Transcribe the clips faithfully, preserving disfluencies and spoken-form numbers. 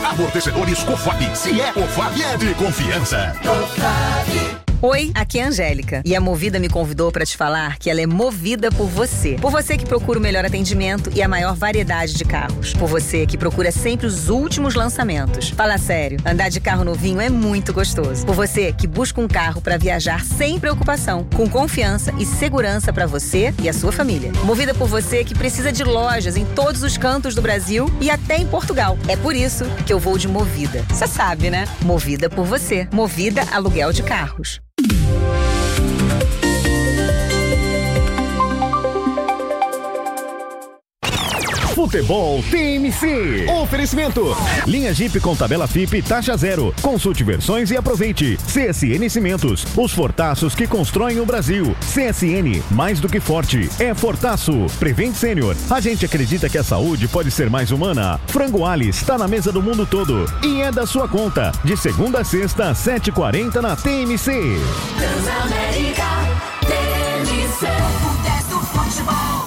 Amortecedores Cofap. Se é Cofap, é de confiança. Cofap. Oi, aqui é a Angélica e a Movida me convidou para te falar que ela é movida por você. Por você que procura o melhor atendimento e a maior variedade de carros. Por você que procura sempre os últimos lançamentos. Fala sério, andar de carro novinho é muito gostoso. Por você que busca um carro para viajar sem preocupação, com confiança e segurança para você e a sua família. Movida por você que precisa de lojas em todos os cantos do Brasil e até em Portugal. É por isso que eu vou de Movida. Você sabe, né? Movida por você. Movida Aluguel de Carros. Futebol T M C. Oferecimento. Linha Jeep com tabela F I P taxa zero. Consulte versões e aproveite. C S N Cimentos. Os fortaços que constroem o Brasil. C S N, mais do que forte, é fortaço. Prevent Sênior. A gente acredita que a saúde pode ser mais humana. Frango Ali está na mesa do mundo todo. E é da sua conta. De segunda a sexta, sete e quarenta na T M C. Transamérica, T M C. O dez do futebol.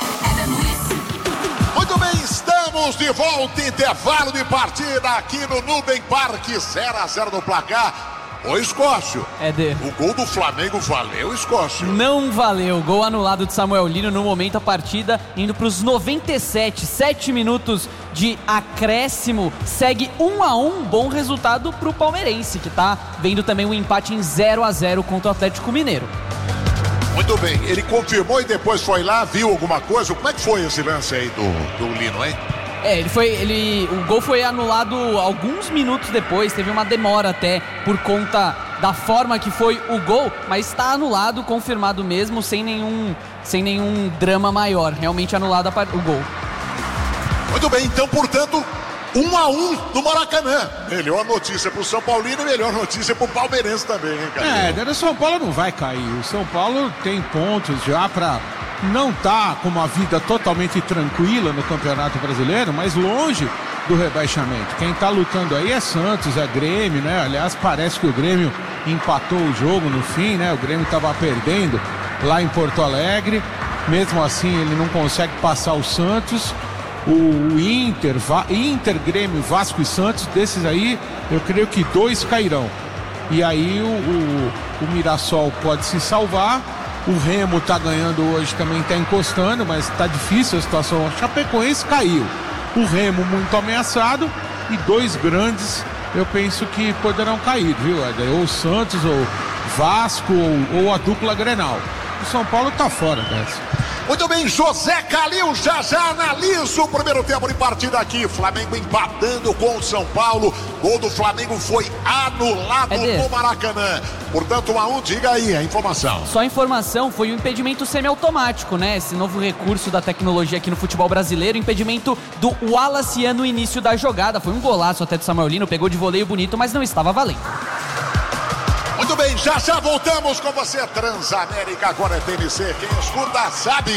Muito bem, estamos de volta, intervalo de partida aqui no Nubem Parque, zero a zero no placar. Ô, Escócio, é de... o gol do Flamengo valeu, Escócio? Não valeu, gol anulado de Samuel Lino no momento a partida, indo para os noventa e sete, sete minutos de acréscimo, segue um a um, bom resultado para o palmeirense, que tá vendo também um empate em zero a zero contra o Atlético Mineiro. Muito bem, ele confirmou e depois foi lá, viu alguma coisa? Como é que foi esse lance aí do, do Lino, hein? É, ele foi, ele, o gol foi anulado alguns minutos depois, teve uma demora até por conta da forma que foi o gol, mas está anulado, confirmado mesmo, sem nenhum, sem nenhum drama maior, realmente anulado o gol. Muito bem, então, portanto, um a um no Maracanã. Melhor notícia pro São Paulino e melhor notícia pro palmeirense também, hein, cara? É, o São Paulo não vai cair. O São Paulo tem pontos já pra não tá com uma vida totalmente tranquila no Campeonato Brasileiro, mas longe do rebaixamento. Quem tá lutando aí é Santos, é Grêmio, né? Aliás, parece que o Grêmio empatou o jogo no fim, né? O Grêmio tava perdendo lá em Porto Alegre. Mesmo assim, ele não consegue passar o Santos. O Inter, Inter, Grêmio, Vasco e Santos, desses aí, eu creio que dois cairão. E aí o, o, o Mirassol pode se salvar. O Remo tá ganhando hoje, também tá encostando, mas tá difícil a situação. O Chapecoense caiu. O Remo muito ameaçado e dois grandes, eu penso que poderão cair, viu, Éder? Ou Santos, ou Vasco, ou, ou a dupla Grenal. O São Paulo tá fora dessa. Muito bem, José Calil já já analisa o primeiro tempo de partida aqui. Flamengo empatando com o São Paulo. Gol do Flamengo foi anulado é no Maracanã. Portanto, um a um, diga aí a informação. Só a informação, foi um impedimento semiautomático, né? Esse novo recurso da tecnologia aqui no futebol brasileiro. Impedimento do Wallace no início da jogada. Foi um golaço até do Samuel Lino, pegou de voleio bonito, mas não estava valendo. Muito bem, já já voltamos com você, Transamérica, agora é T M C, quem escuta sabe.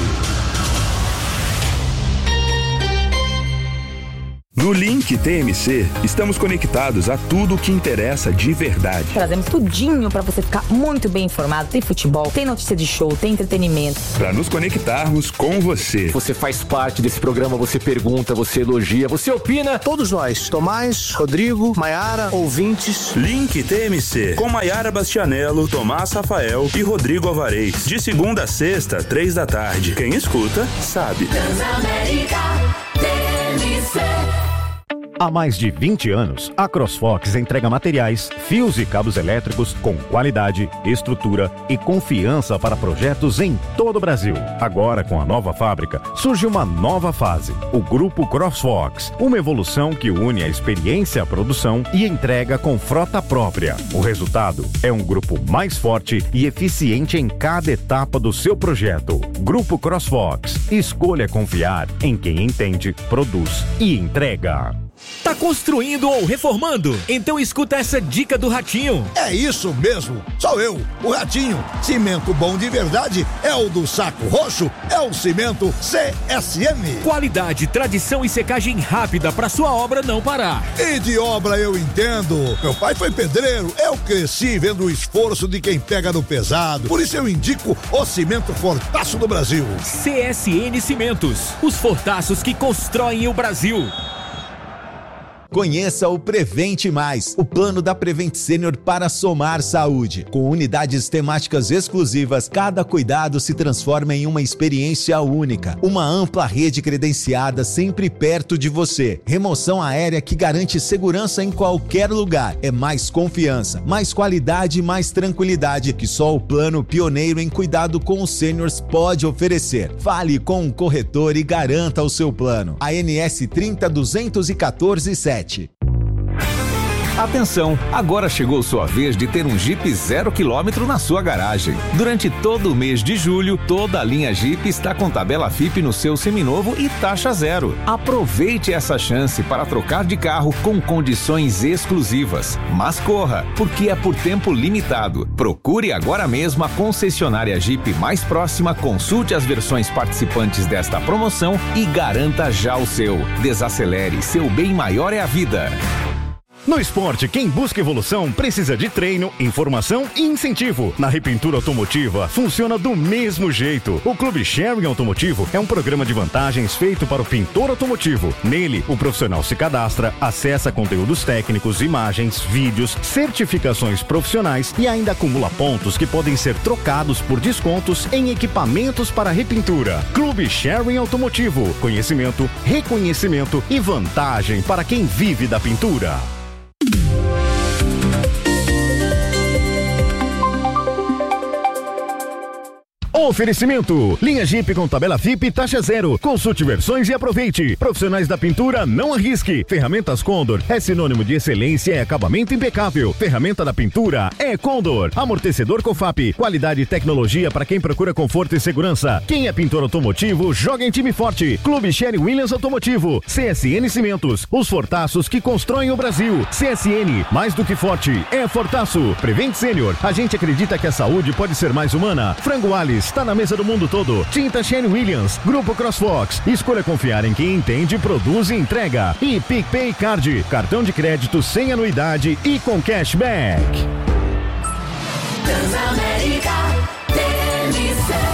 No Link T M C, estamos conectados a tudo o que interessa de verdade. Trazemos tudinho pra você ficar muito bem informado. Tem futebol, tem notícia de show, tem entretenimento. Pra nos conectarmos com você. Você faz parte desse programa, você pergunta, você elogia, você opina. Todos nós, Tomás, Rodrigo, Maiara, ouvintes. Link T M C, com Maiara Bastianello, Tomás Rafael e Rodrigo Alvarez. De segunda a sexta, três da tarde. Quem escuta, sabe. Transamérica, T M C. Há mais de vinte anos, a CrossFox entrega materiais, fios e cabos elétricos com qualidade, estrutura e confiança para projetos em todo o Brasil. Agora, com a nova fábrica, surge uma nova fase, o Grupo CrossFox, uma evolução que une a experiência à produção e entrega com frota própria. O resultado é um grupo mais forte e eficiente em cada etapa do seu projeto. Grupo CrossFox, escolha confiar em quem entende, produz e entrega. Tá construindo ou reformando? Então escuta essa dica do Ratinho. É isso mesmo, sou eu, o Ratinho. Cimento bom de verdade é o do Saco Roxo, é o cimento C S M. Qualidade, tradição e secagem rápida pra sua obra não parar. E de obra eu entendo. Meu pai foi pedreiro, eu cresci vendo o esforço de quem pega no pesado. Por isso eu indico o cimento Fortaço do Brasil. C S N Cimentos, os fortaços que constroem o Brasil. Conheça o Prevente Mais, o plano da Prevent Senior para somar saúde. Com unidades temáticas exclusivas, cada cuidado se transforma em uma experiência única. Uma ampla rede credenciada sempre perto de você. Remoção aérea que garante segurança em qualquer lugar. É mais confiança, mais qualidade e mais tranquilidade que só o plano pioneiro em cuidado com os sêniors pode oferecer. Fale com o corretor e garanta o seu plano. A N S trinta duzentos e quatorze sete. Atenção, agora chegou sua vez de ter um Jeep zero quilômetro na sua garagem. Durante todo o mês de julho, toda a linha Jeep está com tabela F I P no seu seminovo e taxa zero. Aproveite essa chance para trocar de carro com condições exclusivas. Mas corra, porque é por tempo limitado. Procure agora mesmo a concessionária Jeep mais próxima, consulte as versões participantes desta promoção e garanta já o seu. Desacelere, seu bem maior é a vida. No esporte, quem busca evolução precisa de treino, informação e incentivo. Na Repintura Automotiva, funciona do mesmo jeito. O Clube Sharing Automotivo é um programa de vantagens feito para o pintor automotivo. Nele, o profissional se cadastra, acessa conteúdos técnicos, imagens, vídeos, certificações profissionais e ainda acumula pontos que podem ser trocados por descontos em equipamentos para repintura. Clube Sharing Automotivo. Conhecimento, reconhecimento e vantagem para quem vive da pintura. Oferecimento: linha Jeep com tabela F I P taxa zero. Consulte versões e aproveite. Profissionais da pintura, não arrisque. Ferramentas Condor é sinônimo de excelência e acabamento impecável. Ferramenta da pintura é Condor. Amortecedor Cofap, qualidade e tecnologia para quem procura conforto e segurança. Quem é pintor automotivo, joga em time forte. Clube Sherry Williams Automotivo. C S N Cimentos, os fortaços que constroem o Brasil. C S N, mais do que forte, é fortaço. Prevent Senior, a gente acredita que a saúde pode ser mais humana. Frango Alice está na mesa do mundo todo. Tinta Sherry Williams, Grupo CrossFox. Escolha confiar em quem entende, produz e entrega. E PicPay Card, cartão de crédito sem anuidade e com cashback. Transamérica, T N C.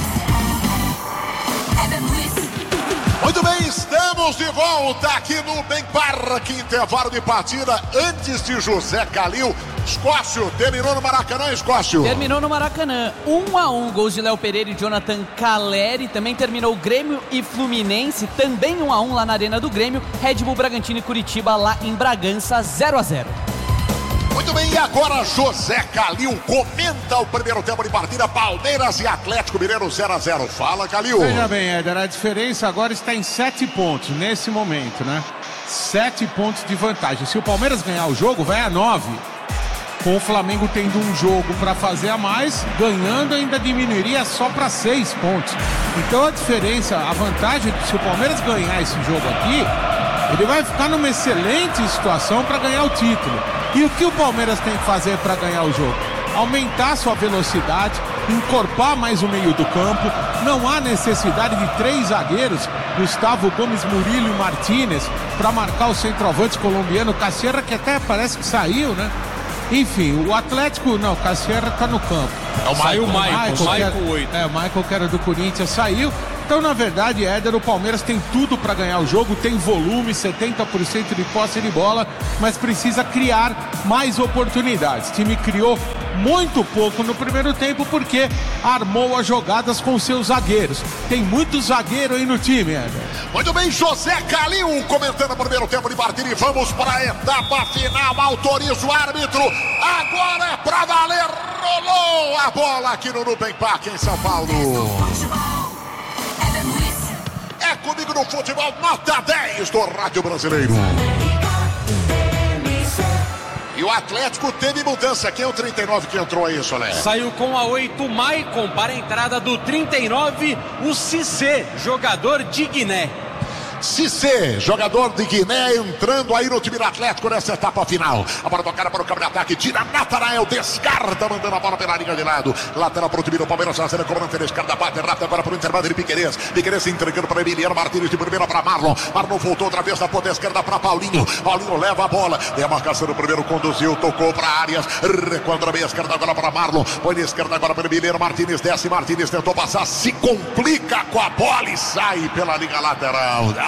Muito bem, estamos de volta aqui no Bem Parque, intervalo de partida antes de José Calil. Escócio, terminou no Maracanã, Escócio? Terminou no Maracanã, um a um, gols de Léo Pereira e Jonathan Caleri. Também terminou Grêmio e Fluminense, também um a um lá na Arena do Grêmio. Red Bull Bragantino e Curitiba lá em Bragança, zero a zero. Muito bem, e agora José Calil comenta o primeiro tempo de partida, Palmeiras e Atlético Mineiro zero a zero. Fala, Calil. Veja bem, Éder, a diferença agora está em sete pontos nesse momento, né? Sete pontos de vantagem. Se o Palmeiras ganhar o jogo, vai a nove. Com o Flamengo tendo um jogo para fazer a mais, ganhando ainda diminuiria só para seis pontos. Então a diferença, a vantagem, se o Palmeiras ganhar esse jogo aqui, ele vai ficar numa excelente situação para ganhar o título. E o que o Palmeiras tem que fazer para ganhar o jogo? Aumentar sua velocidade, encorpar mais o meio do campo. Não há necessidade de três zagueiros, Gustavo Gomes, Murilo e Martínez, para marcar o centroavante colombiano Cassierra, que até parece que saiu, né? Enfim, o Atlético, não, o Cassierra tá no campo. É o Michael, o Michael, Michael, Michael oito. É, o Michael, que era do Corinthians, saiu. Então, na verdade, Éder, o Palmeiras tem tudo para ganhar o jogo, tem volume, setenta por cento de posse de bola, mas precisa criar mais oportunidades. O time criou muito pouco no primeiro tempo porque armou as jogadas com seus zagueiros. Tem muito zagueiro aí no time, Éder. Muito bem, José Calil comentando o primeiro tempo de partida e vamos para a etapa final. Autoriza o árbitro. Agora é pra valer. Rolou a bola aqui no Nubank Park em São Paulo. É comigo no futebol, nota dez do Rádio Brasileiro. E o Atlético teve mudança. Quem é o trinta e nove que entrou aí, Solé? Saiu com a oito o Maicon para a entrada do trinta e nove, o Cissé, jogador de Guiné. Cissé, jogador de Guiné, entrando aí no time do Atlético nessa etapa final. A bola tocada para o campo de ataque, tira Natanael, descarta, mandando a bola pela linha de lado. Lateral para o time do Palmeiras, fazendo a cobrança, descarta, bate rápido agora para o intervalo de Piquerez. Piquerez entregando para Emiliano Martínez, de primeira para Marlon. Marlon voltou outra vez da ponta esquerda para Paulinho. Paulinho leva a bola, tem a marcação do primeiro, conduziu, tocou para Arias. Recuando na meia esquerda agora para Marlon. Põe na esquerda agora para Emiliano Martínez, desce Martínez, tentou passar, se complica com a bola e sai pela linha lateral.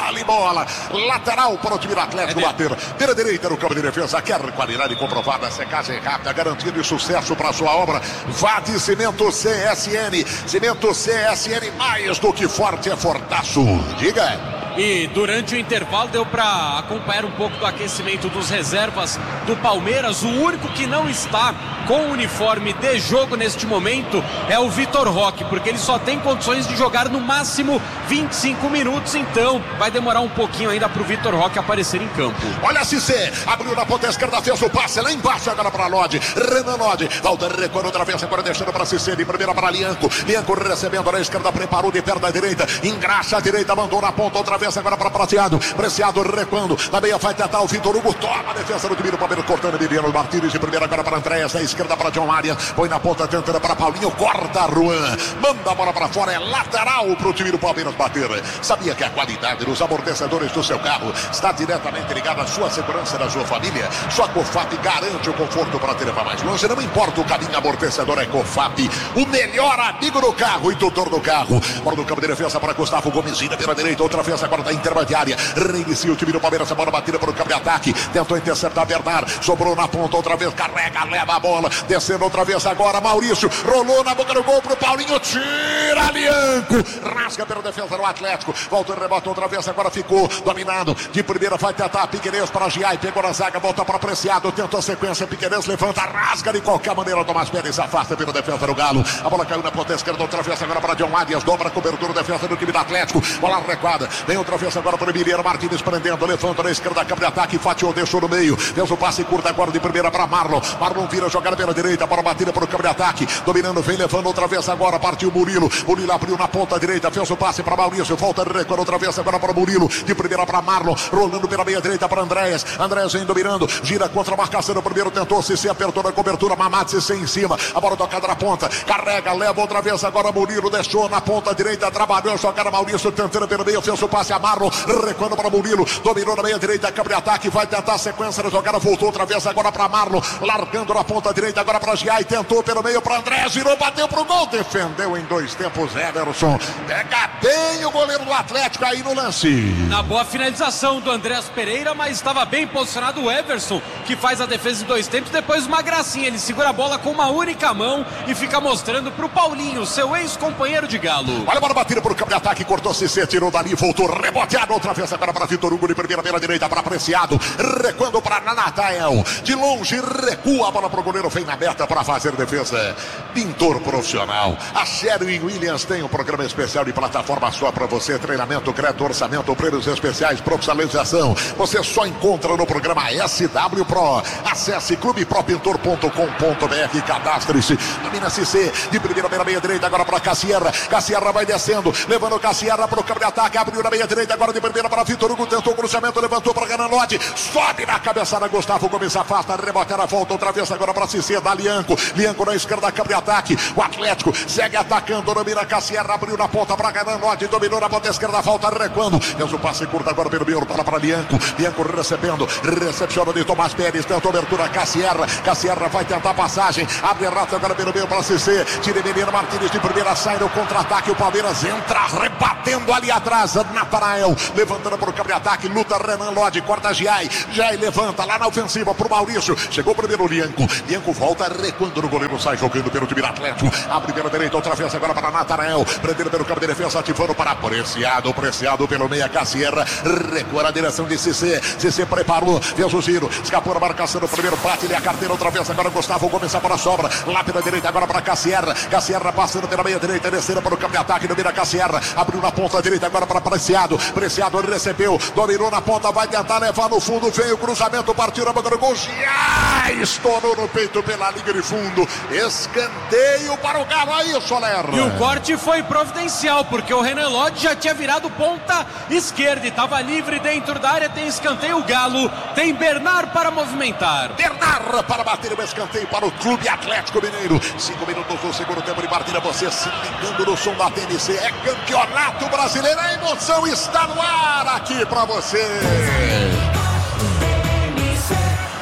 vale bola. Lateral para o time do Atlético é bater. Pela direita no campo de defesa. Quer qualidade comprovada, secagem rápida, garantia de sucesso para sua obra. Vá de Cimento C S N. Cimento C S N, mais do que forte é fortaço. Diga. E durante o intervalo deu para acompanhar um pouco do aquecimento dos reservas do Palmeiras. O único que não está com o uniforme de jogo neste momento é o Vitor Roque, porque ele só tem condições de jogar no máximo vinte e cinco minutos, então vai demorar um pouquinho ainda para o Vitor Roque aparecer em campo. Olha a Cissé, abriu na ponta esquerda, fez o passe lá embaixo, agora para Lodi, Renan Lodi, volta recuando outra vez, agora deixando para Cissé, de primeira para Lianco, Lianco recebendo na esquerda, preparou de perna direita, engraxa a direita, mandou na ponta outra vez, agora para Prateado, Preciado recuando, na meia vai tentar o Vitor Hugo, toma a defesa do time do Palmeiras, cortando Emiliano Martínez, de primeira agora para Andréas, na esquerda para John Maria, põe na ponta, tentando para Paulinho, corta Ruan, manda a bola para fora, é lateral para o time do Palmeiras bater. Sabia que a qualidade dos amortecedores do seu carro está diretamente ligada à sua segurança e da sua família? Sua Cofap garante o conforto para te levar mais longe, não importa o caminho, amortecedor é Cofap, o melhor amigo do carro e tutor do carro. Bola do campo de defesa para Gustavo Gomes, ainda pela direita, outra vez agora da intermediária, reinicia o time do Palmeiras, a bola batida para o campo de ataque, tentou interceptar Bernard, sobrou na ponta, outra vez carrega, leva a bola, descendo outra vez agora, Maurício, rolou na boca do gol pro Paulinho, tira Lianco, rasga pela defesa do Atlético, volta e rebota outra vez, agora ficou dominado, de primeira vai tentar Piquerez para Giai, pegou na zaga, volta para Preciado, tentou a sequência, Piquerez levanta, rasga de qualquer maneira, Tomás Pérez afasta pela defesa do Galo, a bola caiu na ponta esquerda, outra vez agora para John Arias, dobra a cobertura, defesa do time do Atlético, bola recuada, vem outra vez agora para Emiliano Martínez, prendendo, levanta na esquerda, campo de ataque, fatiou, deixou no meio, fez o passe curto agora de primeira para Marlon, Marlon vira jogada pela direita, bola batida para o campo de ataque, dominando, vem levando outra vez agora, partiu Murilo, Murilo abriu na ponta direita, fez o passe para Maurício, volta de recuo outra vez agora para Murilo, de primeira para Marlon, rolando pela meia direita para Andréas, Andréas vem dominando, gira contra a marcação do primeiro, tentou se se apertou na cobertura, Mamad se em cima, a bola tocada na ponta, carrega, leva outra vez agora Murilo, deixou na ponta direita, trabalhou, jogada Maurício, tentando pelo meio, fez o passe a Marlon, recuando para Murilo, dominou na meia direita, câmbio de ataque, vai tentar a sequência da jogada, voltou outra vez agora para Marlon, largando na ponta direita, agora para Giai, tentou pelo meio para André, girou, bateu pro gol, defendeu em dois tempos, Everson, pega bem o goleiro do Atlético aí no lance. Na boa finalização do Andrés Pereira, mas estava bem posicionado o Everson, que faz a defesa em dois tempos, depois uma gracinha, ele segura a bola com uma única mão e fica mostrando pro Paulinho, seu ex-companheiro de Galo. Olha a bola batida pro campo de ataque, cortou Cissé, tirou dali, voltou, reboteado outra vez agora para Vitor Hugo, de primeira pela direita para Preciado, recuando para Natael, de longe recua a bola pro goleiro, vem na meta para fazer defesa. Pintor profissional, a Sherwin Williams tem um programa especial de plataforma só para você, treinamento, crédito, orçamento, prêmios especiais, profissionalização, você só encontra no programa S W Pro. Acesse clube pro pintor ponto com ponto br, cadastre-se, domina C C, de primeira pela meia direita agora para Cassierra, Cassierra vai descendo, levando Cassierra para o campo de ataque, abriu na meia direita agora de primeira para Vitor Hugo, tentou o cruzamento, levantou para Renan Lodi, sobe na cabeçada, Gustavo Gomes afasta, reboteira, volta outra vez agora para Cissé, da Lianco, Lianco na esquerda, campo de ataque, o Atlético segue atacando, domina Cassierra, abriu na ponta para Renan Lodi, dominou na ponta esquerda, volta recuando, fez o passe curto agora pelo meio, para para Lianco, Lianco recebendo, recepciona de Tomás Pérez, tentou abertura, Cassierra, Cassierra vai tentar a passagem, abre rato agora pelo meio para Cissé, tira Emiliano Martínez de primeira, sai no contra-ataque, o Palmeiras entra rebatendo ali atrás, Natanael, levantando para o campo de ataque, luta Renan Lodi, corta Giai, Giai levanta lá na ofensiva pro Maurício, chegou primeiro o Lianco, Lianco volta recuando no goleiro, sai jogando pelo time do Atlético, abre pela direita, outra vez agora para Natanael, prendendo pelo campo de defesa, ativando para Preciado, Preciado pelo meia, Cassierra, recua na direção de Cissé, Cissé preparou, fez o giro, escapou na marcação do primeiro, bate-lhe a carteira outra vez, agora Gustavo Gomes para a sobra, lá pela direita agora para Cassierra, Cassierra passando pela meia direita, descendo para o campo de ataque, domina Cassierra, abriu na ponta direita agora para Preciado, Preciado recebeu, dominou na ponta, vai tentar levar no fundo, veio o cruzamento, partiu na boca do gol, já estourou no peito pela linha de fundo, escanteio para o Galo aí, Soler. E o corte foi providencial, porque o Renan Lodi já tinha virado ponta esquerda e estava livre dentro da área, tem escanteio o Galo, tem Bernard para movimentar. Bernard para bater o escanteio para o Clube Atlético Mineiro, cinco minutos do segundo tempo de partida, você se ligando no som da T N C, é Campeonato Brasileiro, a emoção está no ar aqui para você.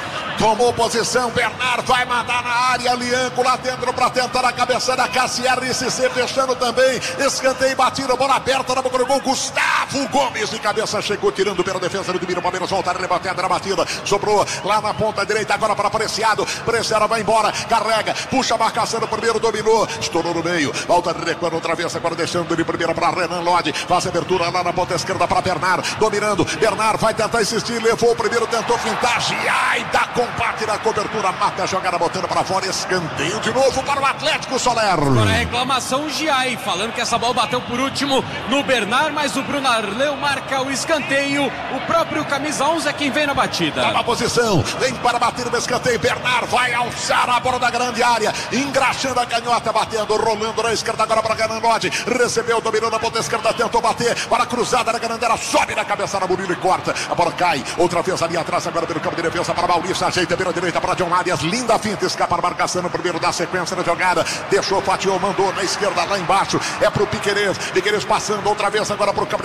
tomou posição, Bernard vai mandar na área, Lianco lá dentro para tentar a cabeçada, Cassiari se fechando também, escanteio batido, bola aberta na boca do gol, Gustavo Gomes de cabeça chegou tirando pela defesa do Miro, Palmeiras voltar, rebatendo na batida, sobrou lá na ponta direita agora para Preciado, Preciado vai embora, carrega, puxa a marcação do primeiro, dominou, estourou no meio, volta recuando outra vez, agora deixando de primeira para Renan Lodge, faz abertura lá na ponta esquerda para Bernard, dominando, Bernard vai tentar insistir, levou o primeiro, tentou fintar, Giai dá combate na cobertura, mata a jogada botando para fora, escanteio de novo para o Atlético, Soler. Agora a reclamação Giai, falando que essa bola bateu por último no Bernard, mas o Bruno Arleu marca o escanteio, o próprio camisa onze é quem vem na batida. Toma a posição, vem para bater no escanteio, Bernard vai alçar a bola da grande área, engraxando a canhota, batendo, rolando na esquerda agora para Renan Lodge, recebeu, dominou na ponta esquerda, tentou bater, para a cruzada na Garandeira, sobe na cabeça da Murilo e corta, a bola cai, outra vez ali atrás agora pelo campo de defesa para Maurício, ajeita pela direita para John Arias, linda finta, escapa a marcação no primeiro da sequência da jogada, deixou, fatiou, mandou na esquerda lá embaixo, é pro Piquerez, Piquerez passando outra vez agora pro campo